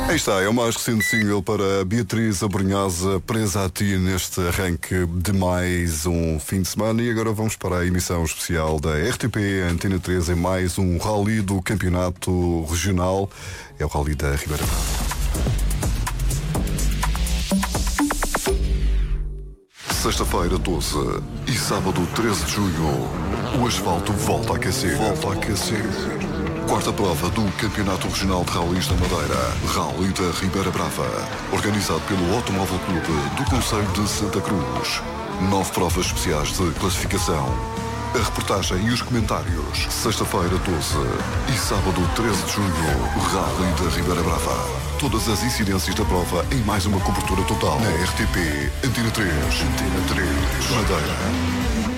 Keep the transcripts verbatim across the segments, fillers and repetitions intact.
Aí está, é o mais recente single para Beatriz Abrunhosa, Presa a Ti, neste arranque de mais um fim de semana. E agora vamos para a emissão especial da R T P Antena três em mais um rally do campeonato regional. É o rally da Ribeira Brava. Sexta-feira, doze e sábado, treze de junho, o asfalto volta a aquecer. Volta a aquecer. Quarta prova do Campeonato Regional de Rallys da Madeira, Rally da Ribeira Brava, organizado pelo Automóvel Clube do Concelho de Santa Cruz. Nove provas especiais de classificação. A reportagem e os comentários. Sexta-feira, doze e sábado, treze de junho, Rally da Ribeira Brava. Todas as incidências da prova em mais uma cobertura total na R T P Antena três. Antena três, Madeira.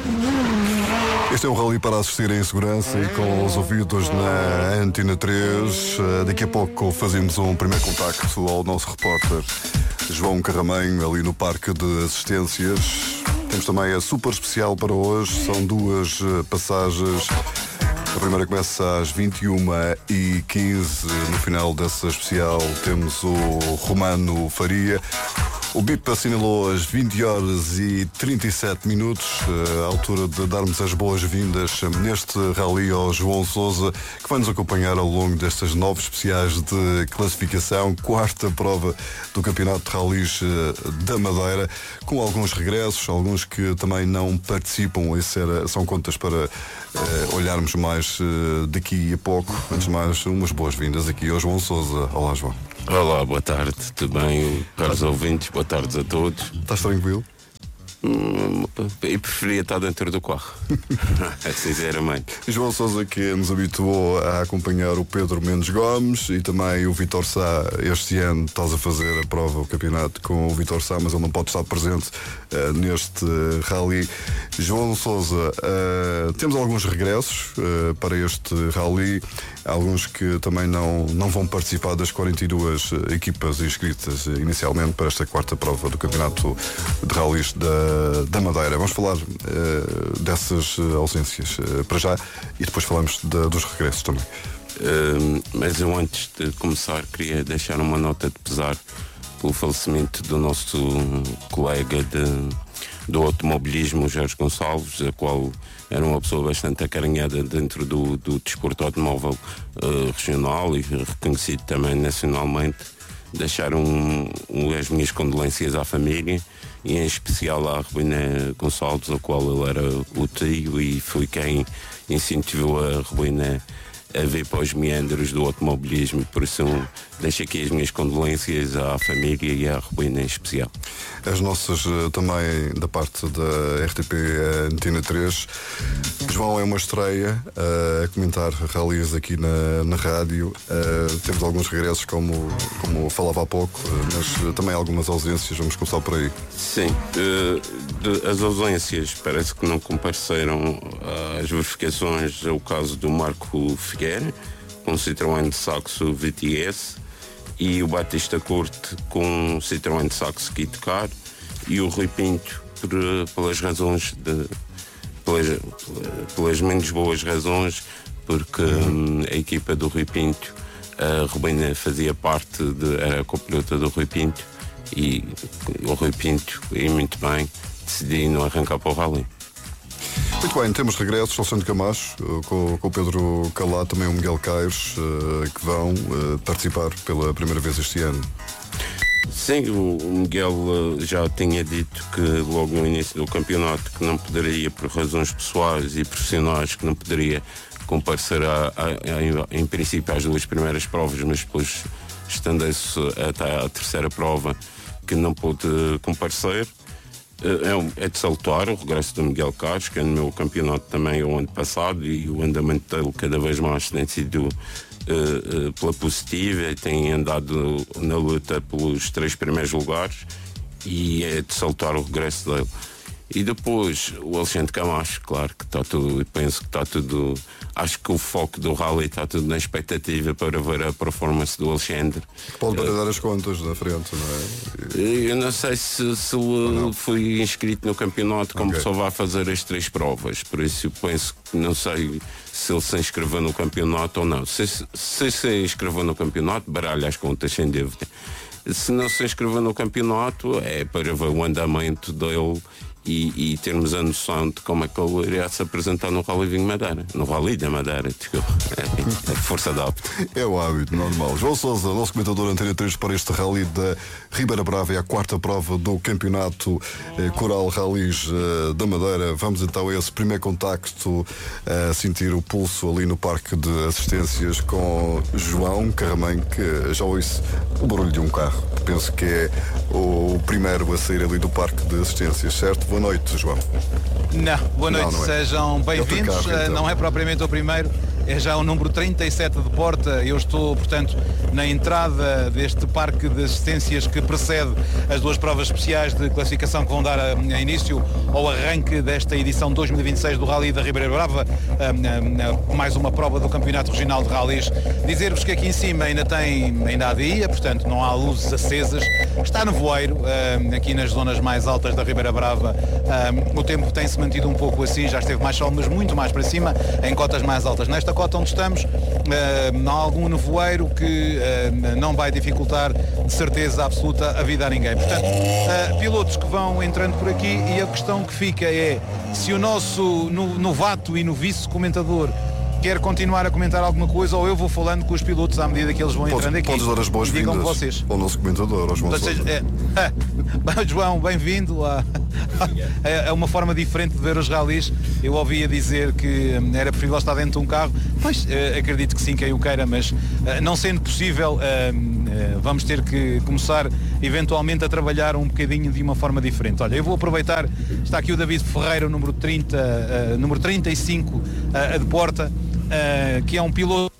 Este é um rally para assistir em segurança e com os ouvidos na Antena três. Daqui a pouco fazemos um primeiro contacto ao nosso repórter João Carramanho, ali no Parque de Assistências. Temos também a super especial para hoje, são duas passagens. A primeira começa às vinte e uma e quinze. No final dessa especial temos o Romano Faria. O B I P assinalou as vinte horas e trinta e sete minutos, a altura de darmos as boas-vindas neste rally ao João Sousa, que vai nos acompanhar ao longo destas nove especiais de classificação, quarta prova do Campeonato de Rallys da Madeira, com alguns regressos, alguns que também não participam. Isso era, são contas para uh, olharmos mais uh, daqui a pouco. Antes de mais, umas boas-vindas aqui ao João Sousa. Olá, João. Olá, boa tarde, tudo bem, caros ouvintes, boa tarde a todos. Estás tranquilo? Hum, eu preferia estar dentro do carro, sinceramente. João Sousa, que nos habituou a acompanhar o Pedro Mendes Gomes e também o Vítor Sá. Este ano estás a fazer a prova, o campeonato com o Vítor Sá, mas ele não pode estar presente uh, neste uh, rally. João Sousa, uh, temos alguns regressos uh, para este rally, alguns que também não, não vão participar das quarenta e duas equipas inscritas inicialmente para esta quarta prova do campeonato de rallies da da Madeira. Vamos falar uh, dessas ausências uh, para já e depois falamos de, dos regressos também. Uh, mas eu, antes de começar, queria deixar uma nota de pesar pelo falecimento do nosso colega de, do automobilismo, Jorge Gonçalves, a qual era uma pessoa bastante acarinhada dentro do, do desporto automóvel uh, regional e reconhecido também nacionalmente. Deixar um, um, as minhas condolências à família e em especial à Rubina Gonçalves, a qual ele era o tio e foi quem incentivou a Rubina a ver para os meandros do automobilismo. Por isso deixo aqui as minhas condolências à família e à Rubina em especial. As nossas também da parte da R T P Antena três. João, é uma estreia uh, a comentar rallies aqui na, na rádio. Uh, temos alguns regressos, como, como falava há pouco, uh, mas também algumas ausências. Vamos começar por aí. Sim, uh, de, as ausências parece que não compareceram às verificações. É o caso do Marco Figueira, com o Citroën de Saxo V T S, e o Batista Corte com o Citroën de Saxo Kit Car, e o Rui Pinto por, pelas razões de pelas, pelas menos boas razões, porque hum, a equipa do Rui Pinto, a Rubina fazia parte de, era a copilota do Rui Pinto, e o Rui Pinto, e muito bem, decidiu não arrancar para o rally. Muito bem, temos regressos, Alexandre Camacho, com, com o Pedro Calá, também o Miguel Caires, uh, que vão uh, participar pela primeira vez este ano. Sim, o Miguel uh, já tinha dito que logo no início do campeonato que não poderia, por razões pessoais e profissionais, que não poderia comparecer a, a, a, em princípio às duas primeiras provas, mas depois estendeu-se até à terceira prova que não pôde comparecer. É, é de salutar o regresso do Miguel Caires, que no meu campeonato também o ano passado, e o andamento dele cada vez mais tem sido uh, uh, pela positiva, e tem andado na luta pelos três primeiros lugares, e é de salutar o regresso dele. E depois o Alexandre Camacho, claro que está tudo, penso que está tudo, acho que o foco do rally está tudo na expectativa para ver a performance do Alexandre. Pode baralhar as contas da frente, não é? Eu não sei se, se ele foi inscrito no campeonato como Okay. só vai fazer as três provas, por isso eu penso que não sei se ele se inscreveu no campeonato ou não. Se se, se, se inscreveu no campeonato, baralha as contas sem dúvida. Se não se inscreveu no campeonato, é para ver o andamento dele e, e termos a noção de como é que ele iria se apresentar no Rally Vinho Madeira. No Rally da Madeira, desculpa. É força de hábito. É o hábito normal. João Sousa, nosso comentador Antena três para este Rally da Ribeira Brava, é a quarta prova do campeonato eh, Coral Rallys eh, da Madeira. Vamos então a esse primeiro contacto, a sentir o pulso ali no parque de assistências com João Carramém, que já ouço o barulho de um carro. Penso que é o primeiro a sair ali do parque de assistências, certo? Boa noite, João. Não, boa noite, não, não é. Sejam bem-vindos. É o teu carro, então. Não é propriamente o primeiro, é já o número trinta e sete de porta. Eu estou, portanto, na entrada deste parque de assistências que precede as duas provas especiais de classificação que vão dar a, a início ao arranque desta edição dois mil e vinte e seis do Rally da Ribeira Brava, a, a, mais uma prova do Campeonato Regional de Rallys. Dizer-vos que aqui em cima ainda tem, ainda há dia, portanto não há luzes acesas, está nevoeiro, aqui nas zonas mais altas da Ribeira Brava. O tempo tem-se mantido um pouco assim, já esteve mais sol, mas muito mais para cima, em cotas mais altas. Nesta cota onde estamos, há algum nevoeiro que não vai dificultar de certeza absoluta a vida a ninguém. Portanto, pilotos que vão entrando por aqui, e a questão que fica é se o nosso novato e novice comentador quer continuar a comentar alguma coisa, ou eu vou falando com os pilotos à medida que eles vão Podes, entrando aqui. podes dar as boas-vindas vocês. ao nosso comentador, ao João Ou seja, Sousa. é, João, bem-vindo a, a uma forma diferente de ver os ralis. Eu ouvia dizer que era preferível estar dentro de um carro. Pois, acredito que sim, quem o queira, mas não sendo possível, vamos ter que começar eventualmente a trabalhar um bocadinho de uma forma diferente. Olha, eu vou aproveitar, está aqui o David Ferreira, o número trinta, número trinta e cinco de porta, que é um piloto.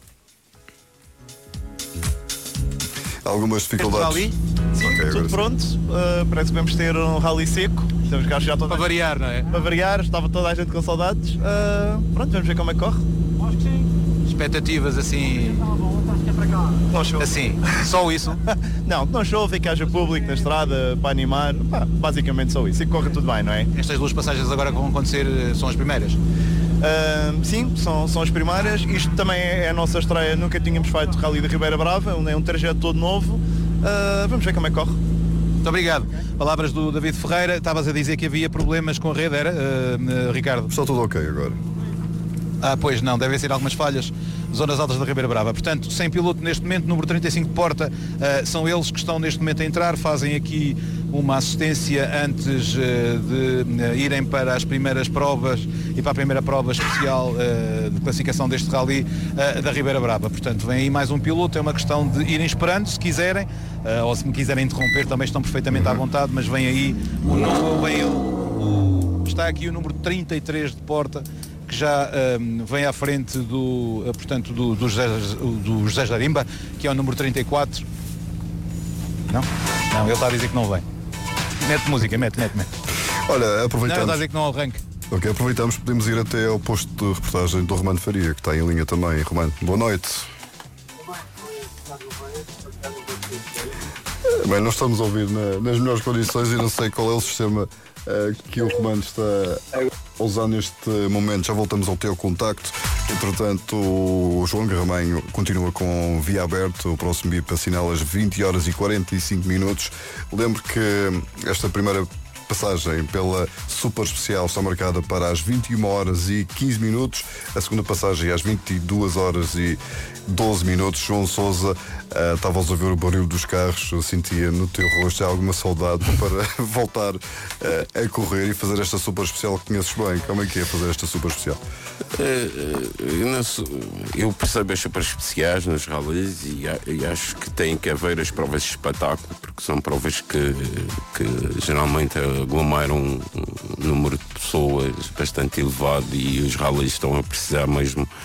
Algumas dificuldades. Sim, Okay, tudo pronto. Uh, parece que vamos ter um rally seco. Temos carros já todos. Para variar, não é? Para variar, estava toda a gente com saudades. Uh, pronto, vamos ver como é que corre. Acho que sim. Expectativas assim. Não chove. Assim, só isso? Não, não chove e que haja público na estrada para animar. Pá, basicamente só isso. E que corre tudo bem, não é? Estas duas passagens agora que vão acontecer são as primeiras? Uh, sim, são, são as primárias. Isto também é a nossa estreia. Nunca tínhamos feito Rally de Ribeira Brava. É um trajeto todo novo. Uh, vamos ver como é que corre. Muito obrigado. Palavras do David Ferreira. Estavas a dizer que havia problemas com a rede, era, uh, uh, Ricardo? Está tudo ok agora. Ah, pois não, devem ser algumas falhas. Zonas altas da Ribeira Brava. Portanto, sem piloto neste momento, número trinta e cinco de porta, uh, são eles que estão neste momento a entrar, fazem aqui uma assistência antes uh, de uh, irem para as primeiras provas e para a primeira prova especial uh, de classificação deste rally uh, da Ribeira Brava. Portanto, vem aí mais um piloto, é uma questão de irem esperando, se quiserem, uh, ou se me quiserem interromper também estão perfeitamente à vontade, mas vem aí o novo, vem o, o, está aqui o número trinta e três de porta, que já um, vem à frente do, uh, portanto, do, do, José, do José Jarimba, que é o número trinta e quatro. Não? Não, ele está a dizer que não vem. Mete música, mete, mete, mete. Olha, Não, ele aproveitamos. está a dizer que não arranque. Ok, aproveitamos, podemos ir até ao posto de reportagem do Romano Faria, que está em linha também. Romano, boa noite. Bem, nós estamos a ouvir na, nas melhores condições e não sei qual é o sistema uh, que o Romano está a usar neste momento. Já voltamos ao teu contacto. Entretanto, o João Carramém continua com via aberta. O próximo B I P assinala às vinte horas e quarenta e cinco minutos. Lembro que esta primeira passagem pela super especial está marcada para as vinte e uma horas e quinze minutos. A segunda passagem às vinte e duas horas e doze minutos. João Sousa, uh, estavas a ver o barulho dos carros, eu sentia no teu rosto alguma saudade para voltar uh, a correr e fazer esta super especial que conheces bem. Como é que é fazer esta super especial? Eu, não sou, eu percebo as super especiais nos rallies e, e acho que tem que haver as provas de espetáculo, porque são provas que, que geralmente aglomeram um, um número de pessoas bastante elevado e os rallies estão a precisar mesmo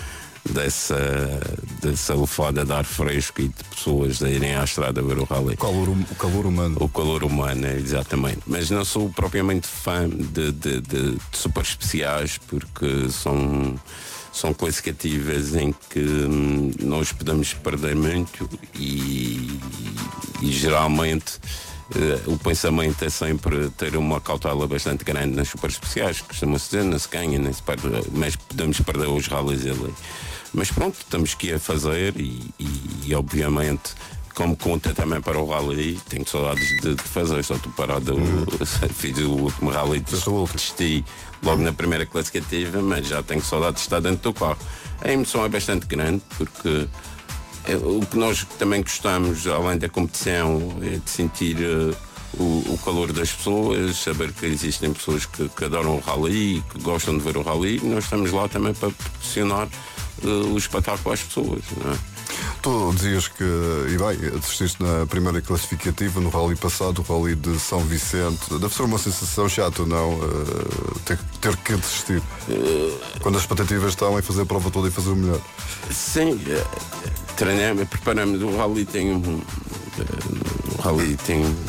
dessa, dessa lufada de ar fresco e de pessoas a irem à estrada ver o rally. O calor, o calor humano. O calor humano, exatamente. Mas não sou propriamente fã de, de, de, de super especiais, porque são, são classificativas em que hum, nós podemos perder muito e, e geralmente uh, o pensamento é sempre ter uma cautela bastante grande nas super especiais, costuma-se dizer, não se ganha, nem se perde, mas podemos perder os rallies ali. Mas pronto, estamos que a fazer e, e, e obviamente, como conta também para o rally, tenho saudades de, de fazer, só estou parado, uhum. Fiz o último rally, desisti logo na primeira classificativa, mas já tenho saudades de estar dentro do carro. A emoção é bastante grande, porque é, o que nós também gostamos, além da competição, é de sentir uh, o, o calor das pessoas, saber que existem pessoas que, que adoram o rally, que gostam de ver o rally, e nós estamos lá também para proporcionar uh, o espetáculo às pessoas, não é? Tu dizias que, e bem, assististe na primeira classificativa no rally passado, o rally de São Vicente. Deve ser uma sensação chata, não? Uh, ter, ter que desistir. Uh, Quando as expectativas estão em fazer a prova toda e fazer o melhor. Sim, uh, treinamos, preparamos. O rally tem um, uh, o rally tem um,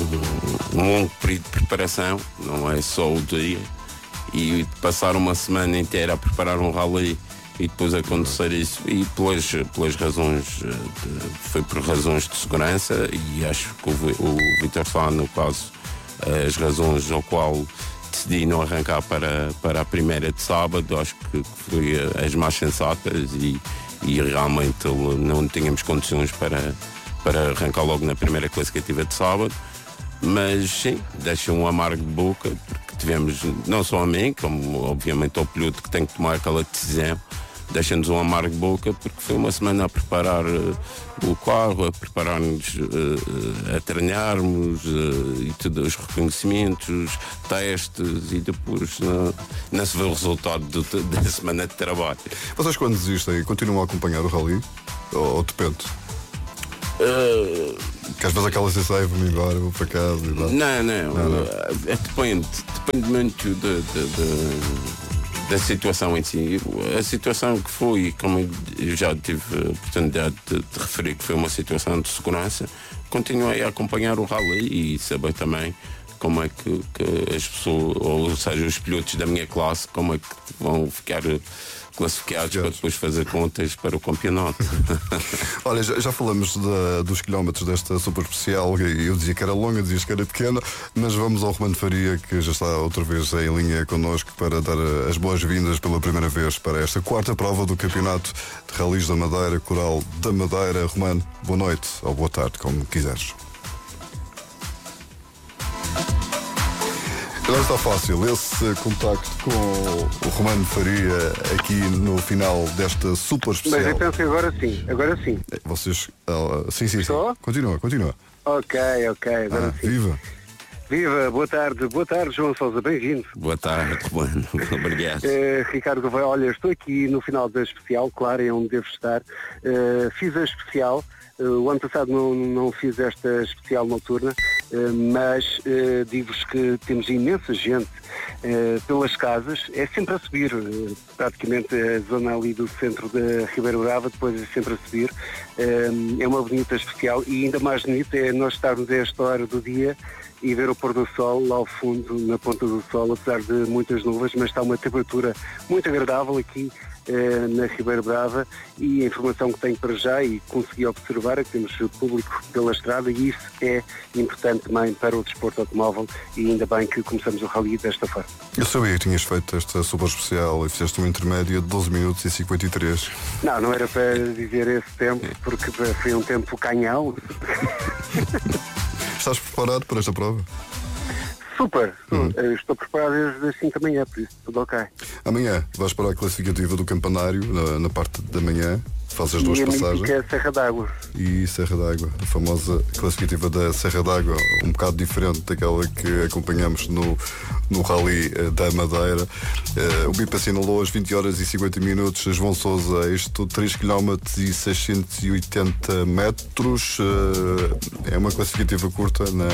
um longo período de preparação, não é só o dia. E passar uma semana inteira a preparar um rally e depois acontecer isso, e pelas, pelas razões, foi por razões de segurança, e acho que o, o Vítor Sá, no caso, as razões ao qual decidi não arrancar para, para a primeira de sábado, acho que foi as mais sensatas, e, e realmente não tínhamos condições para, para arrancar logo na primeira classificativa de sábado, mas sim, deixa um amargo de boca, porque tivemos, não só a mim, como obviamente ao piloto que tem que tomar aquela decisão, deixa-nos um amargo de boca, porque foi uma semana a preparar uh, o carro, a preparar-nos, uh, uh, a treinarmos uh, e tudo, os reconhecimentos, testes, e depois uh, não se vê o resultado do, da semana de trabalho. Vocês, quando desistem, continuam a acompanhar o rally? Ou, ou depende? Uh, que às vezes aquela sensação, vou-me embora, vou para casa e lá. Não, não, não, não. Uh, depende, depende muito de, de, de da situação em si. A situação que foi, como eu já tive a oportunidade de, de referir, que foi uma situação de segurança, continuei a acompanhar o rally e saber também como é que, que as pessoas, ou seja, os pilotos da minha classe, como é que vão ficar classificados para depois fazer contas para o campeonato. Olha, já, já falamos de, dos quilómetros desta super especial, e eu dizia que era longa, dizias que era pequena, mas vamos ao Romano Faria, que já está outra vez em linha connosco para dar as boas-vindas pela primeira vez para esta quarta prova do Campeonato de Rallies da Madeira, Coral da Madeira. Romano, boa noite ou boa tarde, como quiseres. Agora está fácil, esse contacto com o Romano Faria aqui no final desta super especial. Mas eu penso que agora sim, agora sim. Vocês, uh, sim, sim, Estou? sim. Continua, continua. Ok, ok, agora ah, sim. Viva! Viva, boa tarde, boa tarde, João Sousa, bem-vindo. Boa tarde, Romano, obrigado. Uh, Ricardo Gouveia, olha, estou aqui no final da especial, claro, é onde devo estar. Uh, fiz a especial. Uh, o ano passado não, não fiz esta especial noturna, uh, mas uh, digo-vos que temos imensa gente uh, pelas casas, é sempre a subir, uh, praticamente a zona ali do centro da Ribeira Brava, depois é sempre a subir. Uh, é uma bonita especial, e ainda mais bonita é nós estarmos a esta hora do dia e ver o pôr do sol lá ao fundo, na ponta do sol, apesar de muitas nuvens, mas está uma temperatura muito agradável aqui na Ribeira Brava, e a informação que tenho para já e consegui observar é que temos público pela estrada, e isso é importante também para o desporto automóvel, e ainda bem que começamos o rally desta forma. Eu sabia que tinhas feito esta super especial e fizeste um intermédio de doze minutos e cinquenta e três. Não, não era para dizer esse tempo, porque foi um tempo canhão. Estás preparado para esta prova? Super, hum. Estou preparado desde as cinco da manhã, por isso tudo ok. Amanhã vais para a classificativa do Campanário, na, na parte da manhã, fazes as duas e passagens. E a Serra d'Água. E Serra d'Água, a famosa classificativa da Serra d'Água, um bocado diferente daquela que acompanhamos no, no Rally da Madeira. Uh, o B I P assinalou as vinte horas e cinquenta minutos. João Sousa, isto três quilómetros e seiscentos e oitenta metros. Uh, é uma classificativa curta na,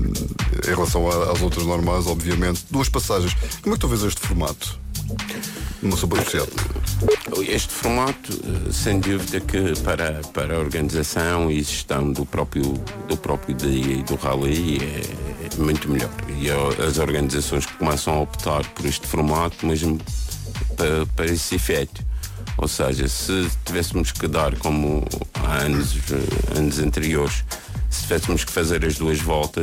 em relação às outras normais, obviamente. Duas passagens. Como é que tu vês este formato? numa superficial. Este formato, sem dúvida que para, para a organização e gestão do próprio, do próprio dia e do rally é, é muito melhor. E as organizações que começam a optar por este formato mesmo para, para esse efeito. Ou seja, se tivéssemos que dar como há anos, anos anteriores, se tivéssemos que fazer as duas voltas,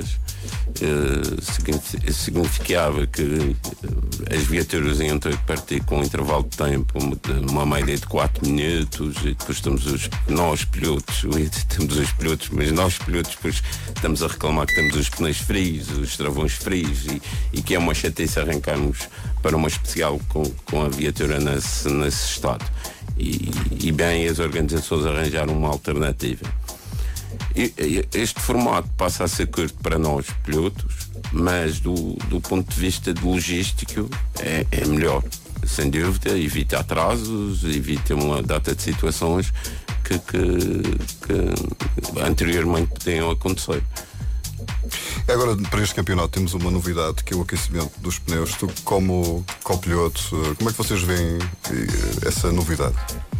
eh, significava que as viaturas iam ter que partir com um intervalo de tempo, uma média de quatro minutos, e depois estamos os, nós pilotos, temos os pilotos, mas nós pilotos depois estamos a reclamar que temos os pneus frios, os travões frios, e, e que é uma chatice arrancarmos para uma especial com, com a viatura nesse, nesse estado. E, e bem, as organizações arranjaram uma alternativa. E, e, este formato passa a ser curto para nós, pilotos, mas do, do ponto de vista de logístico é, é melhor, sem dúvida, evita atrasos, evita uma data de situações que, que, que anteriormente podiam acontecer. Agora, para este campeonato temos uma novidade, que é o aquecimento dos pneus. Tu, como copiloto, como é que vocês veem essa novidade?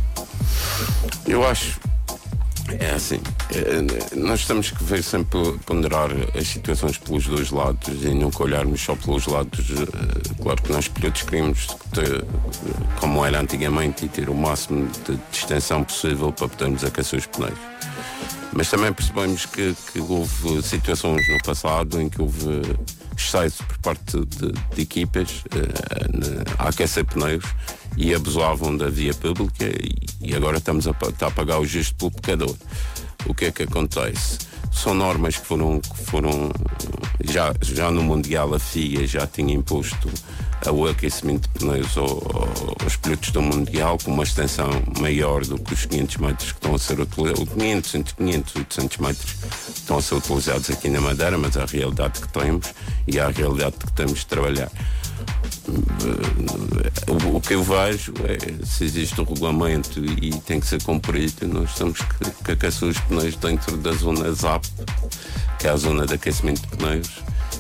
Eu acho, é assim, é, nós temos que ver sempre ponderar as situações pelos dois lados e nunca olharmos só pelos lados. Claro que nós pilotos queríamos ter, como era antigamente, e ter o máximo de extensão possível para podermos aquecer os pneus. Mas também percebemos que, que houve situações no passado em que houve excesso por parte de, de equipas uh, a aquecer pneus e abusavam da via pública, e, e agora estamos a, a pagar o justo pelo pecador. O que é que acontece? São normas que foram, que foram já, já no Mundial a F I A já tinha imposto o aquecimento de pneus aos pilotos do Mundial com uma extensão maior do que os quinhentos metros que estão a ser utilizados, quinhentos, quinhentos, oitocentos metros estão a ser utilizados aqui na Madeira, mas é a realidade que temos e é a realidade que temos de trabalhar. O, o que eu vejo é, se existe um regulamento e tem que ser cumprido, nós temos que, que aquecer os pneus dentro da zona Z A P, que é a zona de aquecimento de pneus,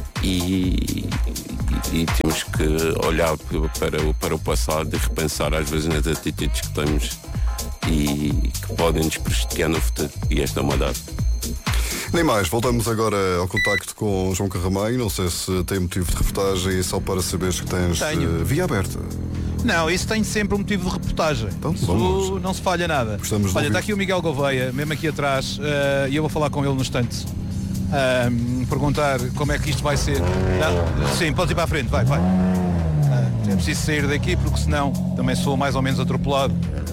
e, e, e temos que olhar para o, para o passado e repensar às vezes nas atitudes que temos e que podem nos prejudicar no futuro, e esta é uma data. Nem mais, voltamos agora ao contacto com João Carrameiro. Não sei se tem motivo de reportagem, só para saberes que tens uh, via aberta. Não, isso tem sempre um motivo de reportagem. Então, isso vamos. Não se falha nada. Gostamos de Olha, ouvir. está aqui o Miguel Gouveia, mesmo aqui atrás, uh, e eu vou falar com ele no instante. Uh, perguntar como é que isto vai ser. Não, sim, pode ir para a frente, vai, vai. Uh, é preciso sair daqui porque senão também sou mais ou menos atropelado.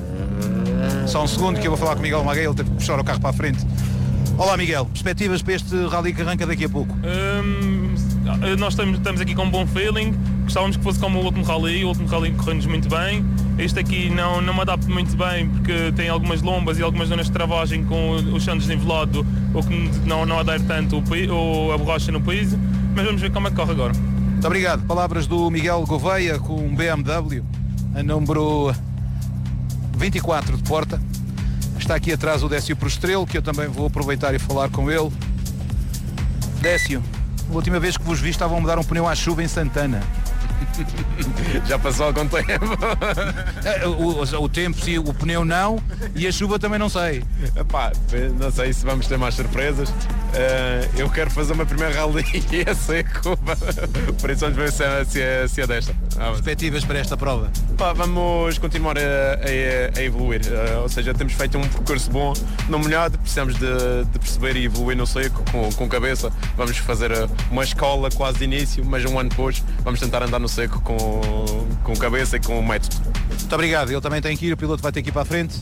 Só um segundo que eu vou falar com o Miguel Maguei, ele teve que puxar o carro para a frente. Olá Miguel, perspectivas para este rally que arranca daqui a pouco? Um, nós estamos, estamos aqui com um bom feeling, gostávamos que fosse como o último rally, o último rally correu-nos muito bem. Este aqui não, não me adapto muito bem porque tem algumas lombas e algumas zonas de travagem com o chão desnivelado, o que não, não adere tanto o, a borracha no piso, mas vamos ver como é que corre agora. Muito obrigado. Palavras do Miguel Gouveia com um B M W, a número vinte e quatro de porta. Está aqui atrás o Décio Prostrelo, que eu também vou aproveitar e falar com ele. Décio, a última vez que vos vi estavam a mudar um pneu à chuva em Santana. Já passou algum tempo. O, o, o tempo sim, o pneu não, e a chuva também não sei. Epá, não sei se vamos ter mais surpresas. Uh, eu quero fazer uma primeira rally e é seco. Por isso vamos ver se é, se é, se é desta. Ah, perspectivas para esta prova? Pá, vamos continuar a, a, a evoluir. Uh, ou seja, temos feito um percurso bom no molhado, precisamos de, de perceber e evoluir no seco com, com cabeça. Vamos fazer uma escola quase de início, mas um ano depois vamos tentar andar no seco com, com cabeça e com método. Muito obrigado. Ele também tem que ir, o piloto vai ter que ir para a frente.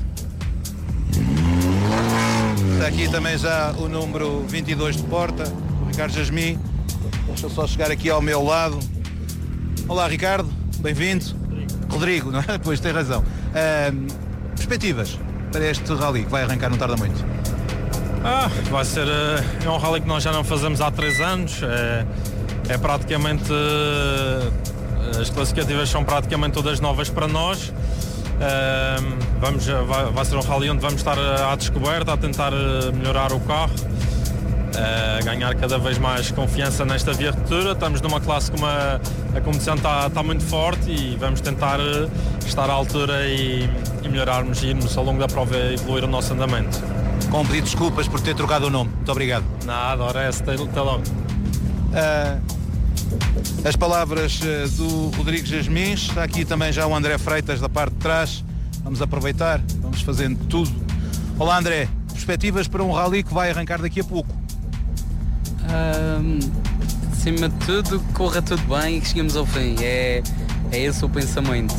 Está aqui também já o número vinte e dois de porta, o Ricardo Jasmin. Deixa eu só chegar aqui ao meu lado. Olá Ricardo, bem-vindo. Rodrigo, não é? Pois tem razão. Uh, perspectivas para este rally que vai arrancar, não tarda muito. Ah, vai ser é um rally que nós já não fazemos há três anos. É, é praticamente as classificativas são praticamente todas novas para nós. Uh, vamos, vai, vai ser um rally onde vamos estar à descoberta, a tentar melhorar o carro uh, ganhar cada vez mais confiança nesta viatura. Estamos numa classe com uma a competição está, está muito forte e vamos tentar uh, estar à altura e, e melhorarmos e irmos ao longo da prova e evoluir o nosso andamento. Com pedir desculpas por ter trocado o nome. Muito obrigado. Nada, ora é essa, até logo. Uh, as palavras uh, do Rodrigo Jasmins, está aqui também já o André Freitas da parte de trás. Vamos aproveitar, vamos fazendo tudo. Olá André, perspectivas para um rally que vai arrancar daqui a pouco? Um, acima de tudo, corra tudo bem e que cheguemos ao fim. É, é esse o pensamento.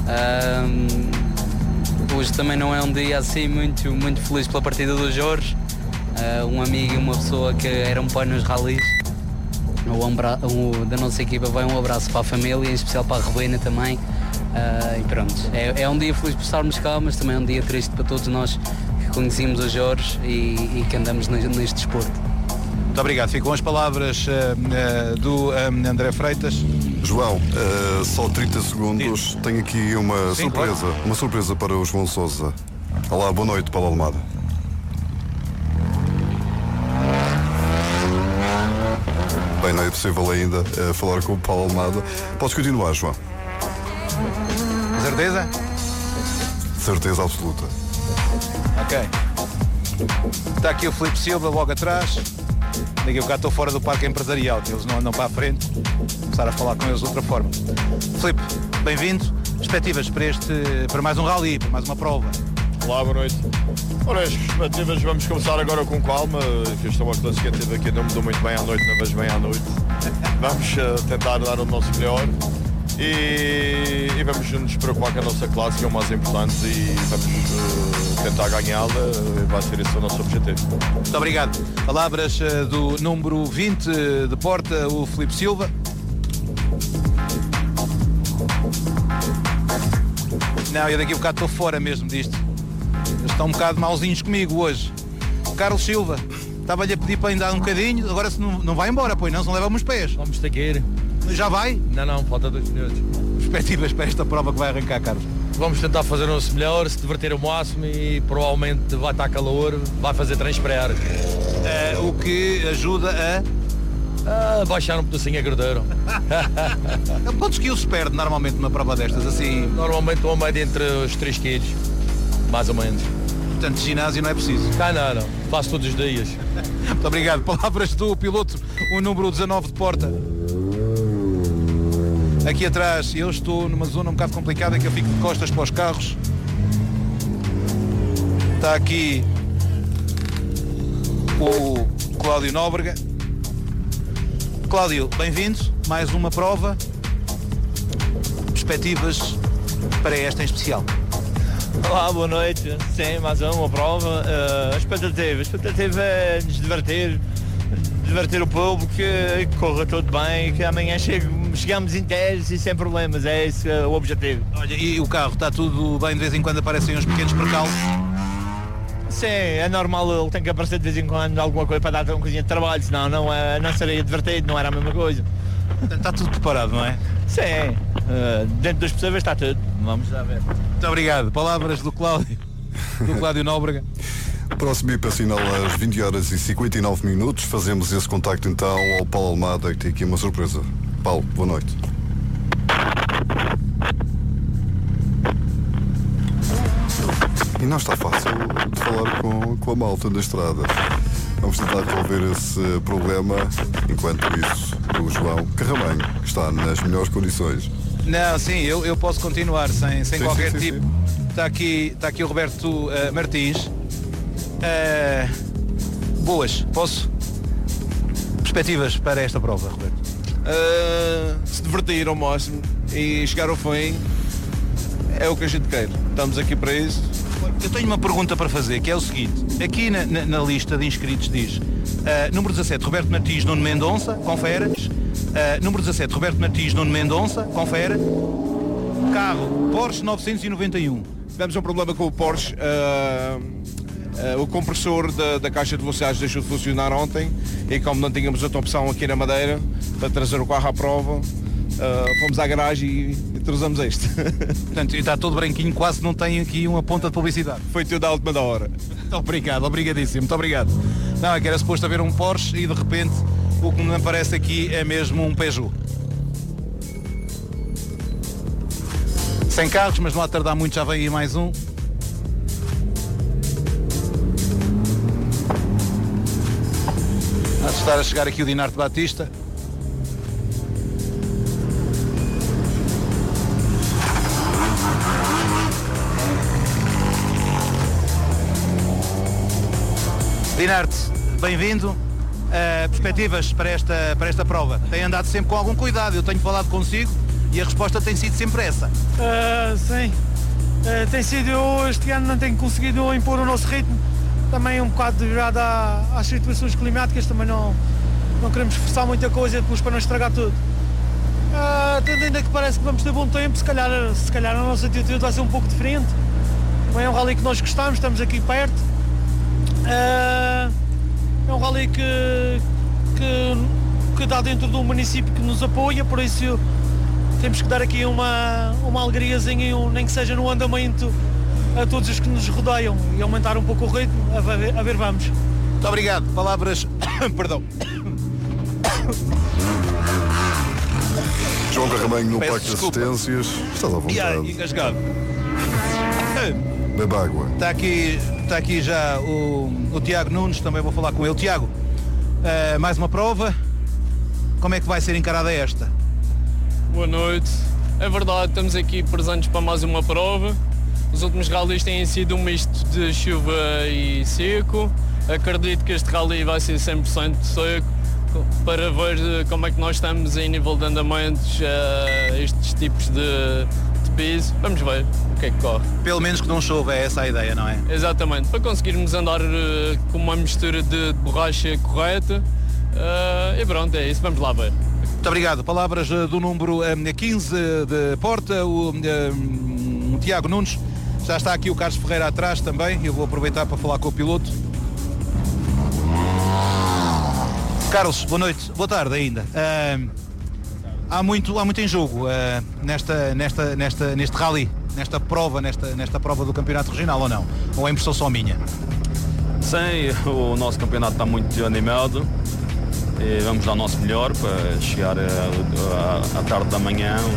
Um, hoje também não é um dia assim muito, muito feliz pela partida do Jorge. Uh, um amigo e uma pessoa que era um pai nos rallies. O, ombra, o, da nossa equipa vai um abraço para a família, em especial para a Rubena também. Uh, e pronto, é, é um dia feliz por estarmos cá, mas também é um dia triste para todos nós que conhecemos o Jorge e, e que andamos neste, neste desporto. Muito obrigado. Ficam as palavras uh, uh, do um, André Freitas. João, uh, só trinta segundos. Sim. Tenho aqui uma Sim, surpresa, claro. uma surpresa para o João Sousa. Olá, boa noite, Paulo Almada. Bem, não é possível ainda uh, falar com o Paulo Almada. Podes continuar, João. Certeza? Certeza absoluta. Ok. Está aqui o Filipe Silva logo atrás. Daqui a bocado estou fora do parque empresarial, que eles não andam para a frente. Vou começar a falar com eles de outra forma. Filipe, bem-vindo. Perspectivas para, este, para mais um rally, para mais uma prova. Olá, boa noite. Ora, as perspectivas, vamos começar agora com calma, que esta é uma classificativa que não me dou muito bem à noite, não vejo bem à noite. Vamos uh, tentar dar o nosso melhor. E, e vamos nos preocupar com a nossa classe, que é o mais importante, e vamos uh, tentar ganhá-la, vai ser esse o nosso objetivo. Muito obrigado. Palavras uh, do número vinte de Porta, o Filipe Silva. Não, eu daqui a bocado estou fora mesmo disto. Eles estão um bocado mauzinhos comigo hoje. Carlos Silva, estava-lhe a pedir para ainda dar um bocadinho, agora se não, não vai embora, pois não, se não leva-me os pés. Vamos ter que ir. Já vai? Não, não, falta dois minutos. Perspectivas para esta prova que vai arrancar, Carlos? Vamos tentar fazer o nosso melhor, se divertir o máximo e provavelmente vai estar calor, vai fazer transpirar. Uh, o que ajuda a... a baixar um pedacinho a gordura. Quantos quilos se perde normalmente numa prova destas? Assim? Normalmente uma média entre os três quilos, mais ou menos. Portanto, ginásio não é preciso? Ah, não, não. Faço todos os dias. Muito obrigado. Palavras do piloto, o número dezanove de Porta. Aqui atrás, eu estou numa zona um bocado complicada, que eu fico de costas para os carros. Está aqui o Cláudio Nóbrega. Cláudio, bem-vindo. Mais uma prova. Perspectivas para esta em especial. Olá, boa noite. Sim, mais uma prova. Uh, expectativa. A expectativa é nos divertir. Divertir o público, que corra tudo bem, que amanhã chegue, chegamos inteiros e sem problemas, é esse o objetivo. Olha, e o carro, está tudo bem? De vez em quando aparecem uns pequenos percalços? Sim, é normal, ele tem que aparecer de vez em quando alguma coisa para dar um coisinha de trabalho, senão não, é, não seria divertido, não era a mesma coisa. Está tudo preparado, não é? Sim, uh, dentro dos possíveis está tudo, vamos lá ver. Muito obrigado. Palavras do Cláudio, do Cláudio Nóbrega. Próximo I P assinala às vinte horas e cinquenta e nove minutos. Fazemos esse contacto então ao Paulo Almada, que tem aqui uma surpresa. Paulo, boa noite. E não está fácil de falar com, com a malta da estrada. Vamos tentar resolver esse problema. Enquanto isso, o João Carramanho está nas melhores condições. Não, sim, eu, eu posso continuar sem, sem sim, qualquer sim, sim, tipo. Sim. Está aqui, está aqui o Roberto uh, Martins. Uh, boas, posso? Perspectivas para esta prova, Roberto? Uh, se divertir ao máximo e chegar ao fim é o que a gente quer. Estamos aqui para isso. Eu tenho uma pergunta para fazer, que é o seguinte. Aqui na, na, na lista de inscritos diz uh, número dezassete, Roberto Martins, Nuno Mendonça, confere. Uh, número dezassete, Roberto Martins, Nuno Mendonça, confere. Carro, Porsche novecentos e noventa e um. Tivemos um problema com o Porsche. Uh... Uh, o compressor da, da caixa de velocidades deixou de funcionar ontem e como não tínhamos outra opção aqui na Madeira para trazer o carro à prova, uh, fomos à garagem e, e trouxemos este. Portanto, está todo branquinho, quase não tem aqui uma ponta de publicidade. Foi tudo à última da hora. Muito obrigado, obrigadíssimo, muito obrigado. Não, é que era suposto haver um Porsche e de repente o que me aparece aqui é mesmo um Peugeot. Sem carros, mas não há de tardar muito, já vem aí mais um. Há de estar a chegar aqui o Dinarte Batista. Dinarte, bem-vindo. Uh, perspectivas para esta, para esta prova? Tem andado sempre com algum cuidado, eu tenho falado consigo e a resposta tem sido sempre essa. Uh, sim, uh, tem sido, eu este ano não tenho conseguido impor o nosso ritmo, também um bocado devido às situações climáticas, também não, não queremos forçar muita coisa depois para não estragar tudo. Uh, tendo ainda que parece que vamos ter bom tempo, se calhar, se calhar a nossa atitude vai ser um pouco diferente. Também é um rally que nós gostamos, estamos aqui perto. Uh, é um rally que, que, que dá dentro de um município que nos apoia, por isso temos que dar aqui uma, uma alegriazinha, um, nem que seja no andamento, a todos os que nos rodeiam e aumentar um pouco o ritmo. A ver, a ver vamos. Muito obrigado. Palavras. Perdão. João Carramanho no Peço Parque de desculpa. Assistências. Estás à E aí, vontade. engasgado. Bebe água. Está aqui, está aqui já o, o Tiago Nunes, também vou falar com ele. Tiago, uh, mais uma prova. Como é que vai ser encarada esta? Boa noite. É verdade, estamos aqui presentes para mais uma prova. Os últimos rallies têm sido um misto de chuva e seco. Acredito que este rally vai ser cem por cento seco, para ver como é que nós estamos em nível de andamentos a estes tipos de, de piso. Vamos ver o que é que corre. Pelo menos que não chova, é essa a ideia, não é? Exatamente, para conseguirmos andar uh, com uma mistura de borracha correta. Uh, e pronto, é isso, vamos lá ver. Muito obrigado. Palavras uh, do número um, quinze de Porta, o um, um, Tiago Nunes. Já está aqui o Carlos Ferreira atrás também. Eu vou aproveitar para falar com o piloto. Carlos, boa noite. Boa tarde ainda. Uh, há, muito, há muito em jogo uh, nesta, nesta, nesta, neste rally, nesta prova, nesta, nesta prova do Campeonato Regional, ou não? Ou é impressão só minha? Sim, o nosso campeonato está muito animado e vamos dar o nosso melhor para chegar à tarde da manhã